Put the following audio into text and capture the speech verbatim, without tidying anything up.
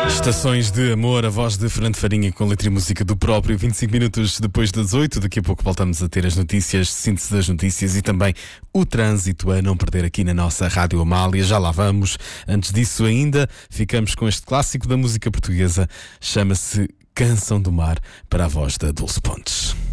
Estações de Amor, a voz de Fernando Farinha com letra e música do próprio. vinte e cinco minutos depois das oito, daqui a pouco voltamos a ter as notícias, síntese das notícias e também o trânsito a não perder aqui na nossa Rádio Amália. Já lá vamos. Antes disso ainda, ficamos com este clássico da música portuguesa, chama-se Canção do Mar, para a voz da Dulce Pontes.